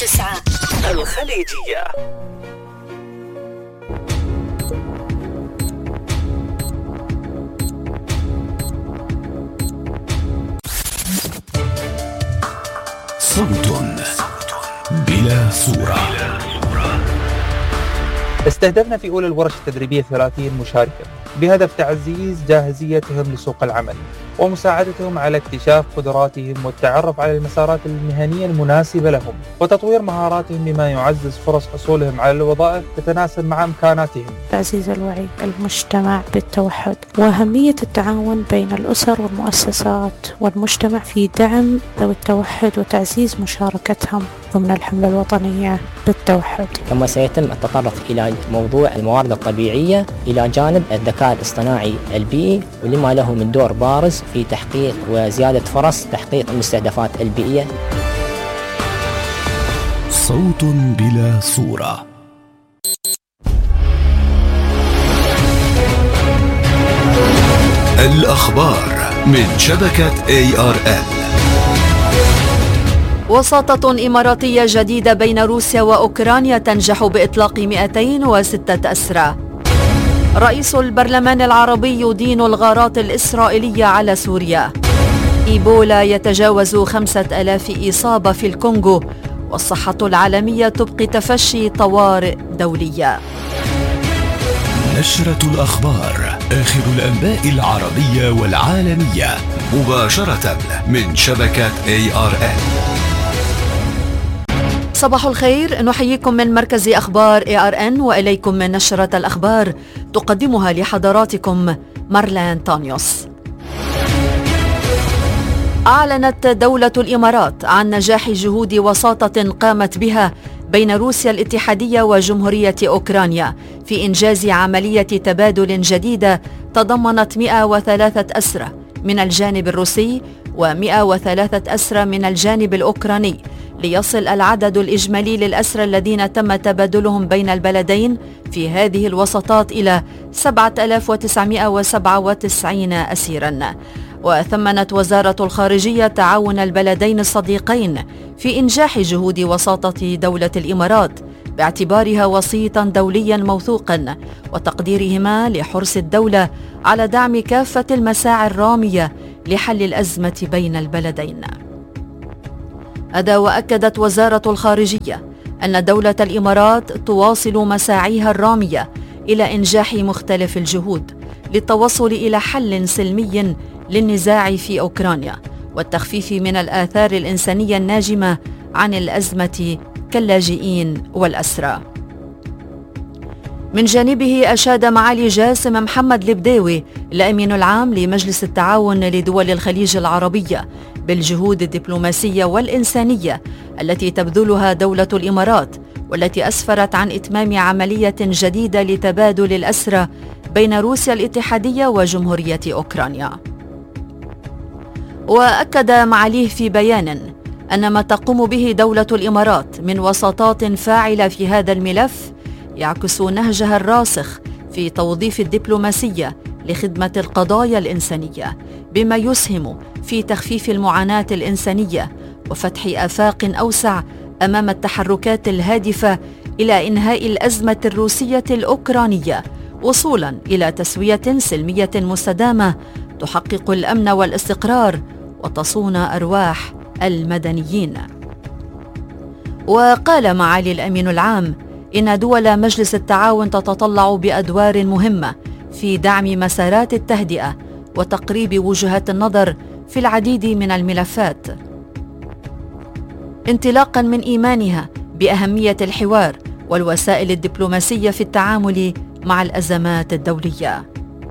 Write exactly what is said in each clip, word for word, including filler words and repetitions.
تسعة الخليجية. صوت بلا صورة. استهدفنا في أولى الورش التدريبية ثلاثين مشاركا بهدف تعزيز جاهزيتهم لسوق العمل ومساعدتهم على اكتشاف قدراتهم والتعرف على المسارات المهنية المناسبة لهم وتطوير مهاراتهم بما يعزز فرص حصولهم على الوظائف تتناسب مع إمكاناتهم. تعزيز الوعي المجتمع بالتوحد وأهمية التعاون بين الأسر والمؤسسات والمجتمع في دعم ذوي التوحد وتعزيز مشاركتهم ضمن الحملة الوطنية بالتوحد. كما سيتم التطرق إلى موضوع الموارد الطبيعية إلى جانب الذكاء الاصطناعي البيئي ولما له من دور بارز في تحقيق وزيادة فرص تحقيق المستهدفات البيئية. صوت بلا صورة. الأخبار من شبكة إيه آر إل. وساطة إماراتية جديدة بين روسيا وأوكرانيا تنجح بإطلاق مئتين وستة أسرى. رئيس البرلمان العربي يدين الغارات الإسرائيلية على سوريا. إيبولا يتجاوز خمسة آلاف إصابة في الكونغو، والصحة العالمية تبقي تفشي طوارئ دولية. نشرة الأخبار، آخر الأنباء العربية والعالمية مباشرة من شبكة إيه آر إل. صباح الخير، نحييكم من مركز أخبار إيه آر إن وإليكم من نشرة الأخبار تقدمها لحضراتكم مارلين تانيوس. أعلنت دولة الإمارات عن نجاح جهود وساطة قامت بها بين روسيا الاتحادية وجمهورية أوكرانيا في إنجاز عملية تبادل جديدة تضمنت مئة وثلاثة أسرى من الجانب الروسي ومئة وثلاثة أسرى من الجانب الأوكراني، ليصل العدد الإجمالي للأسرى الذين تم تبادلهم بين البلدين في هذه الوساطات إلى سبعة آلاف وتسعمئة وسبعة وتسعين أسيراً. وثمنت وزارة الخارجية تعاون البلدين الصديقين في إنجاح جهود وساطة دولة الإمارات باعتبارها وسيطاً دولياً موثوقاً وتقديرهما لحرص الدولة على دعم كافة المساعي الرامية لحل الأزمة بين البلدين. هذا وأكدت وزارة الخارجية أن دولة الإمارات تواصل مساعيها الرامية إلى إنجاح مختلف الجهود للتوصل إلى حل سلمي للنزاع في أوكرانيا والتخفيف من الآثار الإنسانية الناجمة عن الأزمة كاللاجئين والأسرى. من جانبه أشاد معالي جاسم محمد البداوي الأمين العام لمجلس التعاون لدول الخليج العربية بالجهود الدبلوماسية والإنسانية التي تبذلها دولة الإمارات، والتي أسفرت عن إتمام عملية جديدة لتبادل الأسرى بين روسيا الاتحادية وجمهورية أوكرانيا. وأكد معاليه في بيان أن ما تقوم به دولة الإمارات من وساطات فاعلة في هذا الملف يعكس نهجها الراسخ في توظيف الدبلوماسية لخدمة القضايا الإنسانية، بما يسهم في تخفيف المعاناة الإنسانية وفتح آفاق أوسع أمام التحركات الهادفة إلى إنهاء الأزمة الروسية الأوكرانية، وصولاً إلى تسوية سلمية مستدامة تحقق الأمن والاستقرار وتصون أرواح المدنيين. وقال معالي الأمين العام إن دول مجلس التعاون تتطلع بأدوار مهمة في دعم مسارات التهدئة وتقريب وجهات النظر في العديد من الملفات، انطلاقاً من إيمانها بأهمية الحوار والوسائل الدبلوماسية في التعامل مع الأزمات الدولية.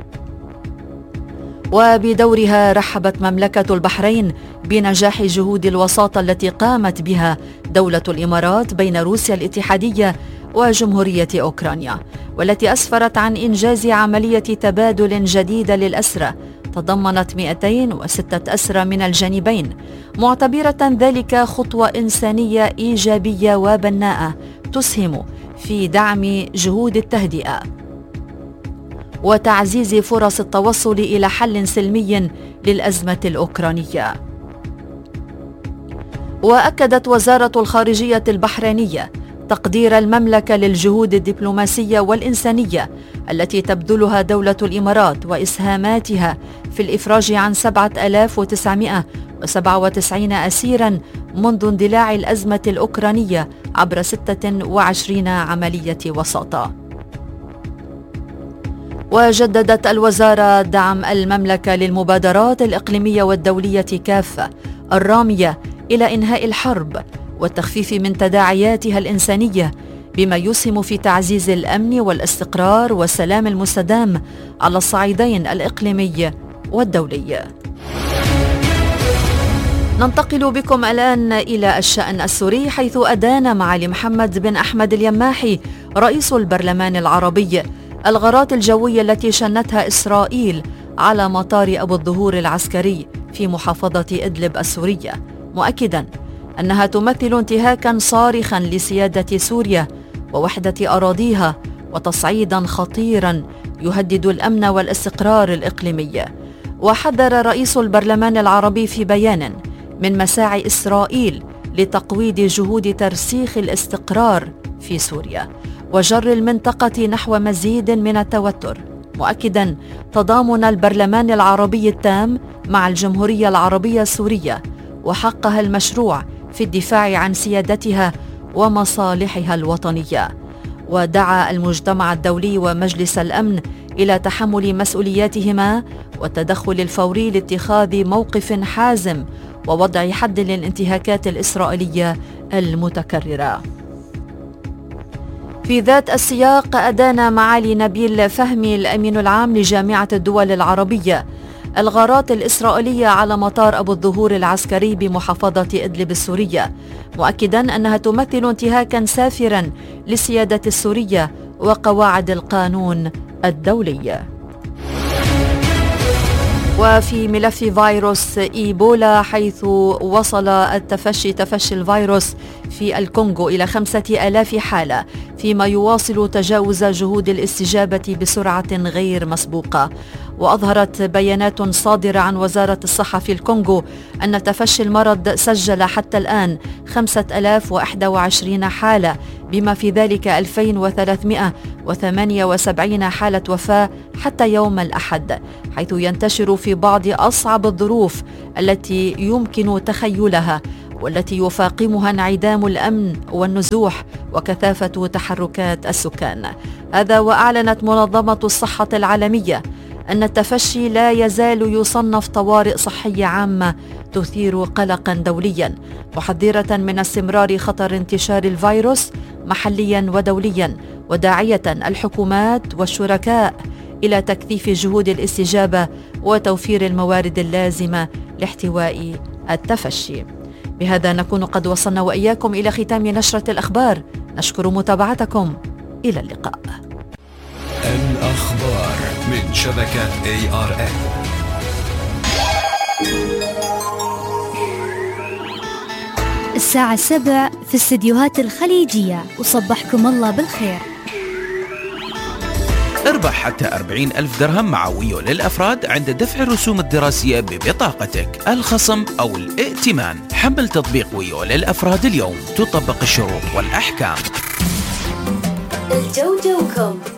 وبدورها رحبت مملكة البحرين بنجاح جهود الوساطة التي قامت بها دولة الإمارات بين روسيا الاتحادية وجمهورية أوكرانيا، والتي أسفرت عن إنجاز عملية تبادل جديدة للأسرى تضمنت مئتين وستة أسرى من الجانبين، معتبرة ذلك خطوة إنسانية إيجابية وبناءة تسهم في دعم جهود التهدئة وتعزيز فرص التوصل إلى حل سلمي للأزمة الأوكرانية. وأكدت وزارة الخارجية البحرينية تقدير المملكة للجهود الدبلوماسية والإنسانية التي تبذلها دولة الإمارات وإسهاماتها في الإفراج عن سبعة آلاف وتسعمائة وسبعة وتسعين أسيراً منذ اندلاع الأزمة الأوكرانية عبر ستة وعشرين عملية وساطة. وجددت الوزارة دعم المملكة للمبادرات الإقليمية والدولية كافة الرامية إلى إنهاء الحرب والتخفيف من تداعياتها الإنسانية، بما يسهم في تعزيز الأمن والاستقرار والسلام المستدام على الصعيدين الإقليمي والدولي. ننتقل بكم الآن إلى الشأن السوري، حيث أدان معالي محمد بن أحمد اليماحي رئيس البرلمان العربي الغارات الجوية التي شنتها إسرائيل على مطار أبو الظهور العسكري في محافظة إدلب السورية، مؤكداً أنها تمثل انتهاكاً صارخاً لسيادة سوريا ووحدة أراضيها وتصعيداً خطيراً يهدد الأمن والاستقرار الإقليمي. وحذر رئيس البرلمان العربي في بيان من مساعي إسرائيل لتقويض جهود ترسيخ الاستقرار في سوريا وجر المنطقة نحو مزيد من التوتر، مؤكداً تضامن البرلمان العربي التام مع الجمهورية العربية السورية وحقها المشروع في الدفاع عن سيادتها ومصالحها الوطنية. ودعا المجتمع الدولي ومجلس الأمن إلى تحمل مسؤولياتهما والتدخل الفوري لاتخاذ موقف حازم ووضع حد للانتهاكات الإسرائيلية المتكررة. في ذات السياق أدان معالي نبيل فهمي الأمين العام لجامعة الدول العربية الغارات الإسرائيلية على مطار أبو الظهور العسكري بمحافظة إدلب السورية، مؤكداً أنها تمثل انتهاكاً سافراً للسيادة السورية وقواعد القانون الدولي. وفي ملف فيروس إيبولا، حيث وصل التفشي تفشي الفيروس في الكونغو إلى خمسة آلاف حالة، فيما يواصل تجاوز جهود الاستجابة بسرعة غير مسبوقة. وأظهرت بيانات صادرة عن وزارة الصحة في الكونغو أن تفشي المرض سجل حتى الآن خمسة آلاف وواحد وعشرين حالة، بما في ذلك ألفين وثلاثمائة وثمانية وسبعين حالة وفاة حتى يوم الأحد، حيث ينتشر في بعض أصعب الظروف التي يمكن تخيلها والتي يفاقمها انعدام الأمن والنزوح وكثافة تحركات السكان. هذا وأعلنت منظمة الصحة العالمية أن التفشي لا يزال يصنف طوارئ صحية عامة تثير قلقا دوليا، محذرة من استمرار خطر انتشار الفيروس محليا ودوليا، وداعية الحكومات والشركاء إلى تكثيف جهود الاستجابة وتوفير الموارد اللازمة لاحتواء التفشي. بهذا نكون قد وصلنا وإياكم إلى ختام نشرة الأخبار، نشكر متابعتكم، إلى اللقاء. الأخبار من شبكة إيه آر إن. الساعة السبع في استديوهات الخليجية، وصبحكم الله بالخير. اربح حتى أربعين ألف درهم مع ويو للأفراد عند دفع الرسوم الدراسية ببطاقتك، الخصم أو الائتمان. حمل تطبيق ويو للأفراد اليوم، تطبق الشروط والأحكام. الجو جوكم